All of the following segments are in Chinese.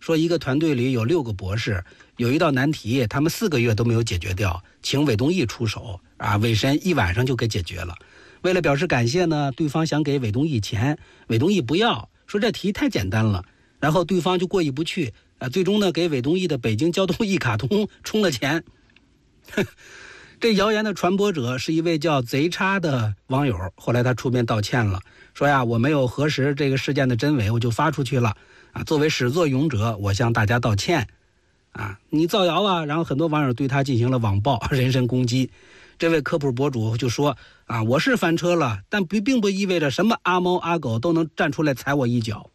说一个团队里有6个博士，有一道难题他们4个月都没有解决掉，请韦东奕出手啊，韦神1晚上就给解决了。为了表示感谢呢，对方想给韦东奕钱，韦东奕不要，说这题太简单了，然后对方就过意不去啊，最终呢给韦东奕的北京交通一卡通充了钱。这谣言的传播者是一位叫贼叉的网友，后来他出面道歉了，说呀，我没有核实这个事件的真伪，我就发出去了啊，作为始作俑者，我向大家道歉啊，你造谣啊。然后很多网友对他进行了网暴、人身攻击。这位科普博主就说啊，我是翻车了，但并不意味着什么阿猫阿狗都能站出来踩我一脚。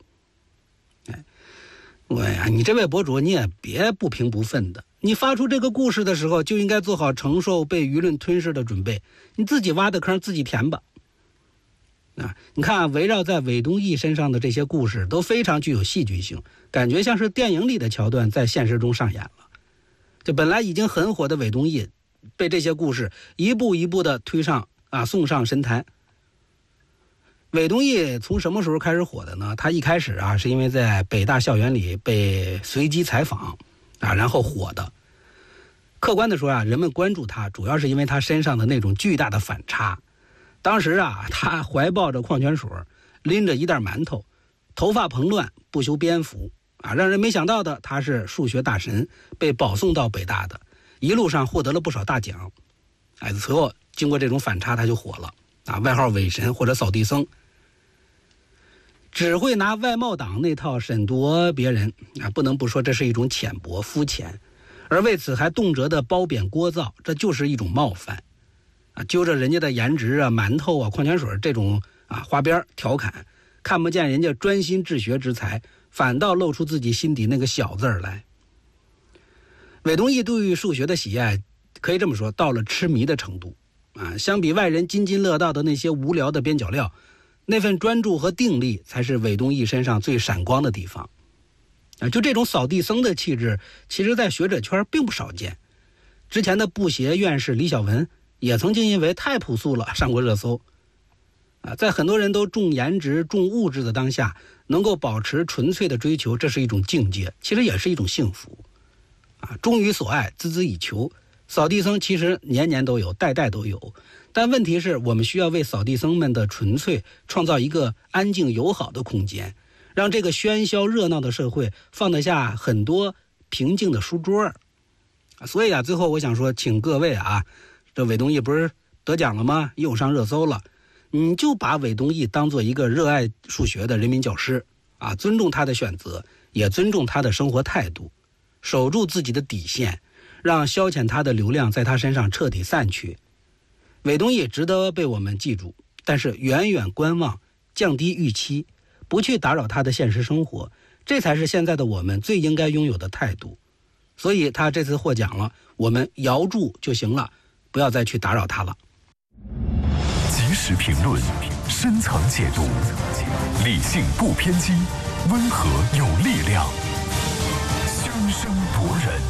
你这位博主你也别不平不愤的，你发出这个故事的时候就应该做好承受被舆论吞噬的准备，你自己挖的坑自己填吧。你看围绕在韦东奕身上的这些故事都非常具有戏剧性，感觉像是电影里的桥段在现实中上演了。就本来已经很火的韦东奕被这些故事一步一步的推上送上神坛。韦东奕从什么时候开始火的呢？他一开始是因为在北大校园里被随机采访然后火的。客观的说人们关注他主要是因为他身上的那种巨大的反差。当时他怀抱着矿泉水，拎着一袋馒头，头发蓬乱，不修边幅让人没想到的，他是数学大神，被保送到北大的，一路上获得了不少大奖。随后经过这种反差，他就火了外号伪神或者扫地僧。只会拿外贸党那套审夺别人不能不说这是一种浅薄肤浅，而为此还动辄的褒贬聒噪，这就是一种冒犯揪着人家的颜值馒头矿泉水这种花边调侃，看不见人家专心治学之才，反倒露出自己心底那个小字来。韦东奕对于数学的喜爱可以这么说到了痴迷的程度相比外人津津乐道的那些无聊的边角料，那份专注和定力才是韦东奕身上最闪光的地方就这种扫地僧的气质，其实在学者圈并不少见。之前的布鞋院士李小文也曾经因为太朴素了上过热搜在很多人都重颜值重物质的当下，能够保持纯粹的追求，这是一种境界，其实也是一种幸福忠于所爱，孜孜以求。扫地僧其实年年都有，代代都有，但问题是我们需要为扫地僧们的纯粹创造一个安静友好的空间，让这个喧嚣热闹的社会放得下很多平静的书桌所以最后我想说，请各位这韦东奕不是得奖了吗？又上热搜了，你就把韦东奕当做一个热爱数学的人民教师尊重他的选择，也尊重他的生活态度，守住自己的底线，让消遣他的流量在他身上彻底散去。韦东奕值得被我们记住，但是远远观望，降低预期，不去打扰他的现实生活，这才是现在的我们最应该拥有的态度。所以他这次获奖了，我们摇住就行了，不要再去打扰他了。 及时评论，深层解读，理性不偏激，温和有力量，声声夺人。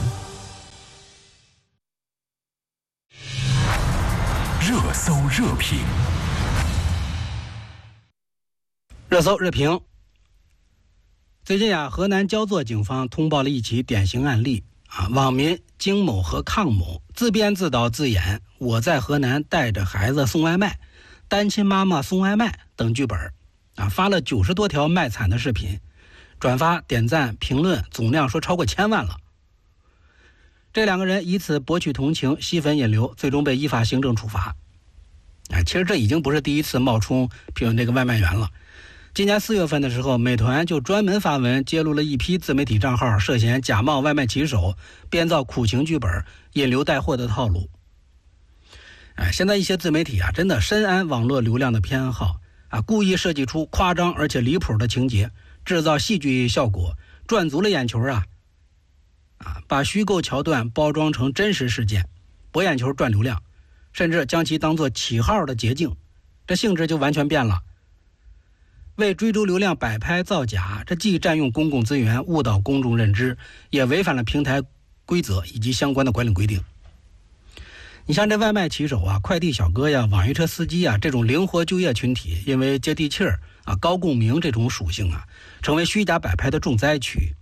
热搜热评， 热搜热评。最近河南焦作警方通报了一起典型案例网民金某和抗某自编自导自演我在河南带着孩子送外卖，单亲妈妈送外卖等剧本发了90多条卖惨的视频，转发点赞评论总量说超过1000万了。这2个人以此博取同情，吸粉引流，最终被依法行政处罚其实这已经不是第一次冒充这个外卖员了。今年4月份的时候，美团就专门发文揭露了一批自媒体账号涉嫌假冒外卖骑手，编造苦情剧本，引流带货的套路。现在一些自媒体真的深谙网络流量的偏好故意设计出夸张而且离谱的情节，制造戏剧效果，赚足了眼球把虚构桥段包装成真实事件，博眼球赚流量，甚至将其当作起号的捷径，这性质就完全变了。为追逐流量摆拍造假，这既占用公共资源，误导公众认知，也违反了平台规则以及相关的管理规定。你像这外卖骑手快递小哥网约车司机这种灵活就业群体，因为接地气儿高共鸣这种属性成为虚假摆拍的重灾区。